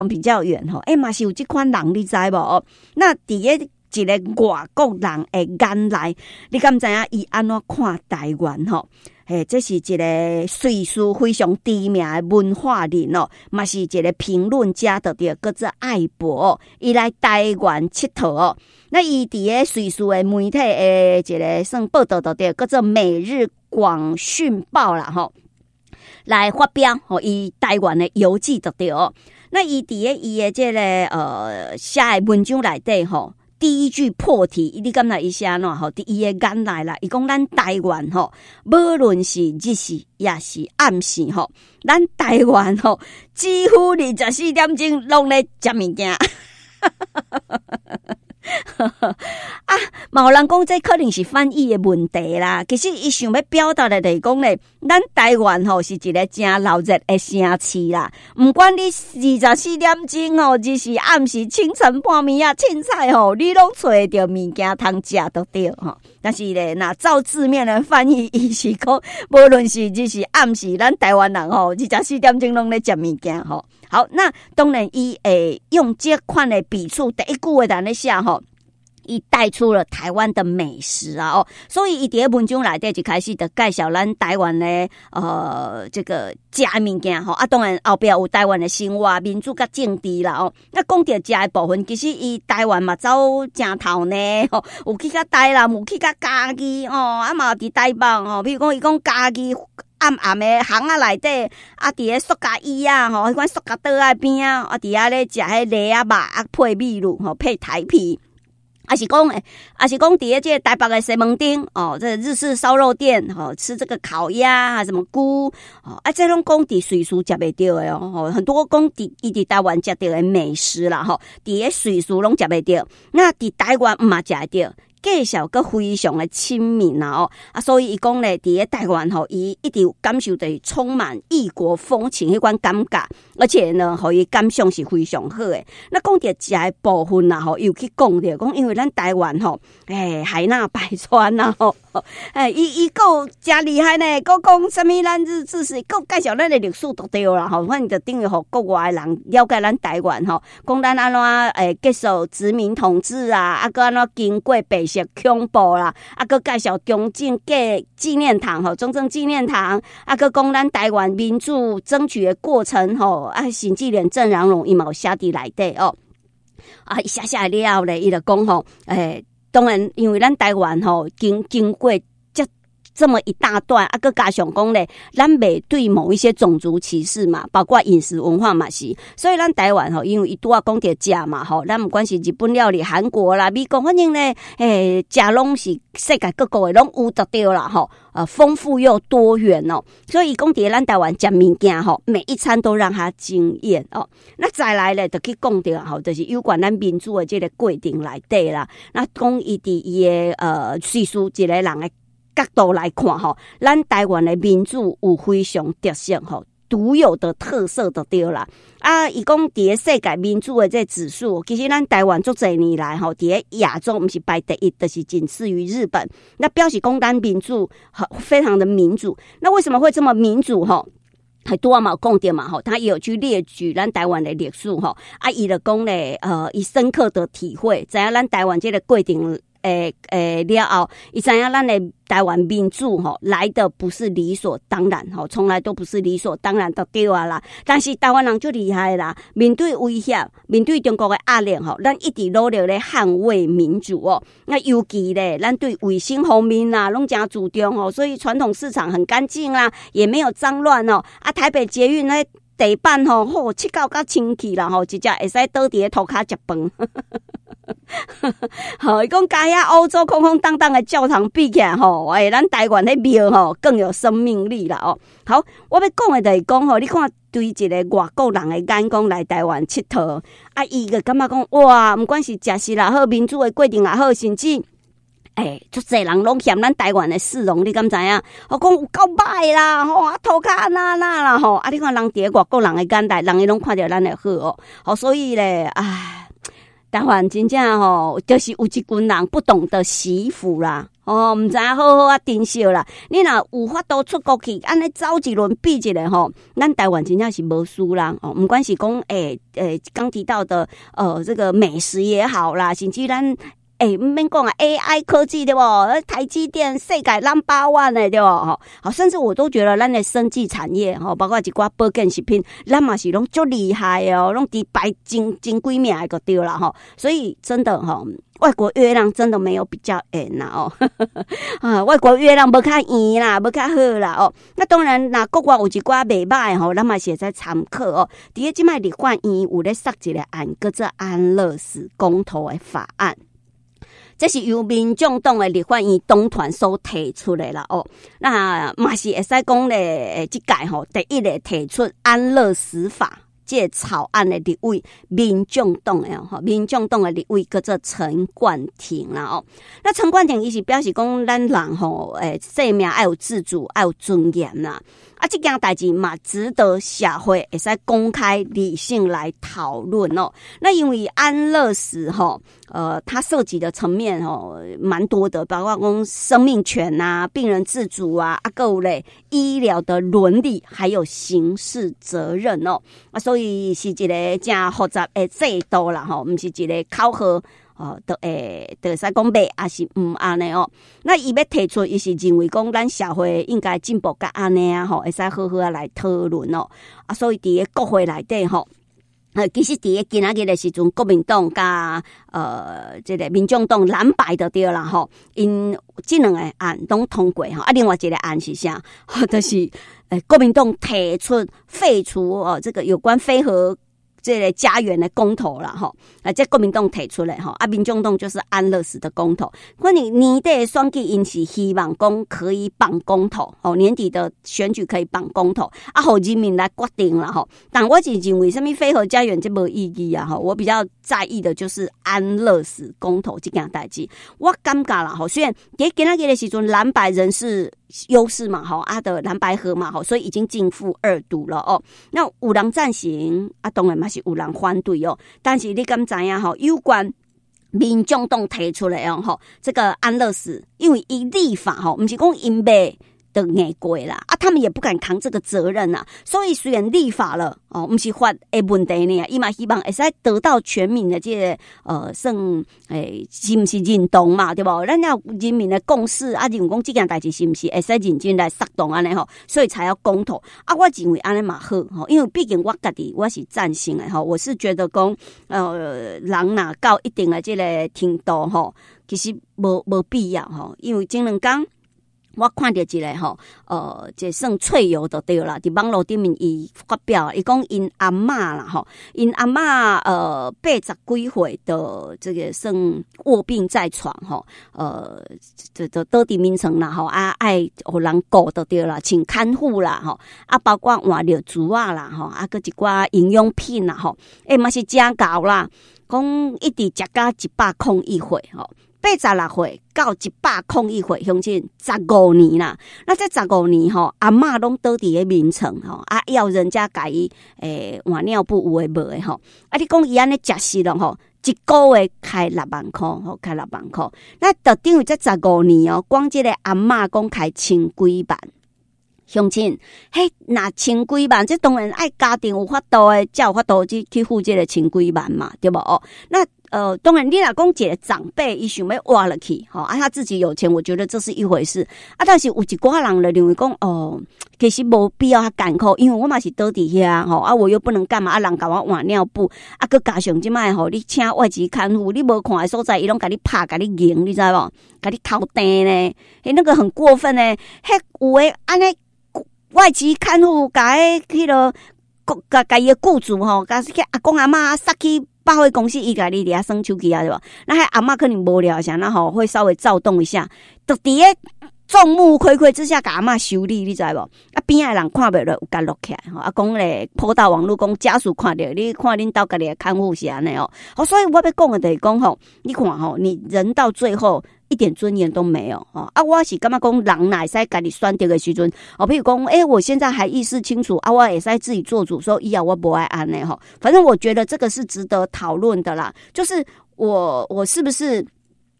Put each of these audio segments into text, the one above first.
比较远吼，嘛是有这款人你知无？那伫个一个外国人的眼内，你敢知影伊安怎看台湾吼？这是一个瑞士非常知名的文化人哦，嘛是一个评论家的叫做艾博，伊来台湾佚佗哦。那伊伫个瑞士的媒体一个算报道的叫做《每日广讯报》啦吼，来发表伊台湾的游记的对哦。那伊伫个伊的这个写的文章内底吼。第一句破题，你敢若伊写喏吼？伫伊诶眼内啦，伊讲咱台湾吼，无论是日时也是暗时吼，咱台湾吼，几乎24点钟拢咧食物件。啊，嘛有人讲这可能是翻译的问题啦。其实伊想要表达的就是讲咧，咱台湾吼是一个真热热的城市啦。唔管你24点钟吼，日时暗时清晨半暝啊，凊彩吼，你拢找得到物件通食都对吼。但是咧，那照字面的翻译，伊是讲，无论是日时暗时，咱台湾人吼，24点钟拢咧食物件吼。好，那当然伊用这款的笔触，第一句话咱咧写吼。伊带出了台湾的美食啊哦，所以伊伫个文章内底就开始就介绍咱台湾的这个食物件吼啊，当然后壁有台湾的生活、民主甲政治啦哦。那讲到食的部分，其实伊台湾嘛走正头呢吼，有去到台南，有去到嘉义哦，啊嘛伫台北吼，比如讲伊讲嘉义。暗暗的巷仔内底，啊，伫个塑胶椅啊，吼，迄款塑胶桌仔边啊，啊，伫遐咧食迄螺啊肉啊，配米露吼，配台啤。还是讲伫个这个台北的西门町哦，这日式烧肉店哦，吃这个烤鸭啊，什么菇哦，啊，这拢讲伫瑞士食袂到的哦，很多讲伊伫台湾食到的美食啦吼，伫个瑞士拢食袂到，那伫台湾嘛食得到。介绍个非常的亲民啦哦，啊，所以伊讲咧，伫个台湾吼，伊一直感受到充满异国风情迄款感觉，而且呢，互伊感想是非常好诶。那讲到食诶部分啦吼，又去讲着讲，因为咱台湾吼，海纳百川啦吼，伊够真厉害呢，够讲什么咱日治时，够介绍咱诶历史都对啦吼，反正就等于互国外诶人了解咱台湾吼，讲咱安怎结束殖民统治啊，啊，个安怎经过白恐怖啦，啊，佮介绍中正纪念堂吼，中正纪念堂，啊，佮讲咱台湾民主争取的过程吼，啊，甚至连郑南榕伊嘛有写伫内底哦，啊，写了后咧，伊就讲吼，当然因为咱台湾吼经过这么一大段啊，佮加上讲咧，咱袂对某一些种族歧视嘛，包括饮食文化嘛是，所以咱台湾吼，因为伊拄仔讲到食嘛吼，咱不管是日本料理、韩国啦、美国，反正咧，食拢是世界各国的拢有得到啦吼，丰富又多元哦，所以讲伫咱台湾食物件吼，每一餐都让他惊艳哦。那再来咧，就去讲到吼，就是有关咱民主的这个规定内底啦，那讲伊伫伊的叙述一个人的角度来看吼，咱台湾的民主有非常特色吼，独有的特色就对啦。啊，伊讲伫个世界民主的这指数，其实咱台湾足侪年来吼，伫个亚洲毋是排第一，就是仅次于日本。那表示讲咱民主非常的民主。那为什么会这么民主吼？还多嘛讲到嘛吼，他也有去列举咱台湾的历史吼，啊，伊就讲咧，伊深刻的体会，知影咱台湾这个规定。了后，伊知影咱的台湾民主吼来的不是理所当然吼，从来都不是理所当然的对啊啦。但是台湾人就厉害啦，面对威胁，面对中国的压力吼，咱一直努力咧捍卫民主哦。那尤其咧，咱对卫生方面啦，拢真注重哦，所以传统市场很干净啦，也没有脏乱哦。啊，台北捷运咧地板吼，好七到甲清气啦吼，直接会使倒伫咧涂骹食饭。好，伊讲甲遐欧洲空空荡荡的教堂比起来吼，咱台湾迄庙吼更有生命力啦哦。好，我要讲的就是讲吼，你看对一个外国人的眼光来台湾佚佗，啊，伊个感觉讲哇，不管是食食也好，民主的规定也好，甚至。足侪人拢嫌咱台湾的市容，你敢知影？我讲有够歹啦，吼，啊涂骹那啦，吼，啊，你看人伫外国人的眼内，人伊拢看到咱的好哦，好，所以咧，台湾真正吼，就是有一群人不懂得惜福啦， 哦，毋知影好好啊珍惜啦。你若有法度出国去，安尼走一轮比一个吼，咱台湾真正是无输人哦。不管是讲刚提到的这个美食也好啦，甚至咱免讲啊 AI 科技对不？台积电世界 No.1 的对不？好，甚至我都觉得咱的生技产业包括一寡保健食品，咱嘛是拢足厉害哦，拢伫排真几名个对啦所以真的外国月亮真的没有比较圆啦啊，外国月亮无较圆啦，无较好啦那当然，那国外有一寡袂歹咱嘛是在参考伫个即摆立法院有咧设一个案，叫做安乐死公投的法案。这是由民众党的立法院党团所提出的啦那嘛是会使讲咧，这届第一个提出安乐死法这草案的立委，民众党的立委叫做陈冠廷啦那陈冠廷伊是表示讲，咱人生命要有自主，要有尊严啦这件代志嘛，值得社会会使公开理性来讨论那因为安乐死它涉及的层面蛮多的，包括讲生命权啊、病人自主啊，还有咧医疗的伦理，还有刑事责任所以是一个真复杂的制度啦不是一个考核就会使讲袂还是安尼那伊要提出，伊是认为讲咱社会应该进步甲安尼会使好好来讨论所以伫个国会内底其实伫个今仔日的时阵，国民党甲这个民众党蓝白就对啦因这两个案拢通过另外一个案是啥就是国民党提出废除这个有关非核这个家园的公投啦这国民党提出来民众党就是安乐死的公投。关于年底的选举，因是希望讲可以绑公投年底的选举可以绑公投让人民来决定啦但我是认为什么非核家园这没意义我比较在意的就是安乐死公投这件代志。我感觉啦虽然在今仔日的时阵蓝白人是优势嘛的蓝白合嘛所以已经进赴二读了那有人赞成当然嘛是有人反对但是你敢知影有关民众党提出来这个安乐死，因为伊立法不是讲因被的硬过啦他们也不敢扛这个责任所以虽然立法了不是法的问题呢，伊嘛希望会使得到全民的这个算是不是认同嘛对不？咱要人民的共识认为讲这件代志是不是会使认真来策动安尼所以才要公投我认为安尼嘛好因为毕竟我家己我是赞成的我是觉得讲人若到一定的这个程度其实无必要因为前两天我看到一个这算脆油就对啦，伫网络顶面伊发表，伊讲因阿嬷啦因阿嬷80几岁的这个算卧病在床这倒伫眠床啦爱互人顾就对啦，请看护啦包括换尿珠啊啦还一寡营养品啦嘛是真高啦，讲一直食到101岁86岁到101岁，相信15年啦。那这15年阿嬷拢倒伫个眠床要人家甲伊换尿布有诶无诶你讲伊安尼食食了一个月开6万块开6万块。那就等于这15年光这个阿嬷讲开1000几万。乡亲，那1000几万，这当然爱家庭有法度诶，才有法度去付这个1000几万嘛，对不那当然，你若讲一个长辈，伊想要挖了去，他自己有钱，我觉得这是一回事但是有一寡人就认为讲其实无必要艰苦，因为我嘛是倒伫遐我又不能干嘛人甲我换尿布佮加上即摆你请外籍看护，你无看的所在，伊拢甲你拍，甲你赢，你知无？甲你偷电呢？那个很过分呢。有诶安尼外籍看护甲迄个甲伊诶雇主甲去阿公阿嬷杀去百货公司，伊家己伫遐耍手机对吧？那还阿嬷可能无聊想，那会稍微躁动一下，就伫个众目睽睽之下，甲阿嬷修理，你知无？边仔人看袂落，有甲录起来讲咧，抛到网络讲家属看到，你看恁兜家己的看护是安尼所以我要讲的就是讲你看你人到最后一点尊严都没有我是感觉讲人哪会使家己选择的时阵譬如讲我现在还意识清楚我会使自己做主，说以后我不爱安尼反正我觉得这个是值得讨论的啦，就是我是不是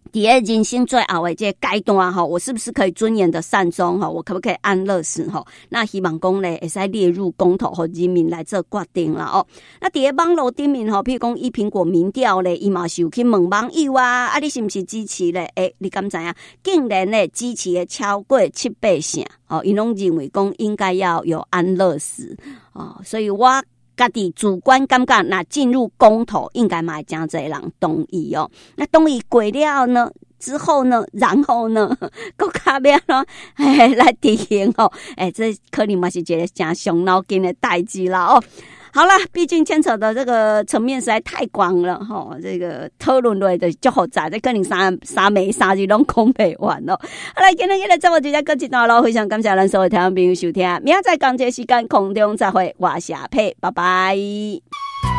伫个人生最后的这个阶段吼，我是不是可以尊严的善终吼？我可不可以安乐死吼？那希望讲咧，会使列入公投和人民来做决定啦哦。那伫个网络顶面吼，譬如讲以苹果民调咧，伊嘛是有去问网友啊，你是不是支持咧？你敢知影？竟然咧支持的超过7%哦，伊拢认为讲应该要有安乐死哦，所以我家己主观感觉，那进入公投应该嘛真侪人同意哦。那同意过了呢？之后呢？然后呢？国家要咯，来执行哦。这可能嘛是一个真伤脑筋的代志啦哦。好啦，毕竟牵扯的这个层面实在太广了哈，这个讨论类的就复杂，这可能三枚三日拢讲不完咯。好啦，今日节目就到这一段咯，非常感谢咱所有听众朋友收听，明仔载同一个时间空中再会，我是阿佩，拜拜。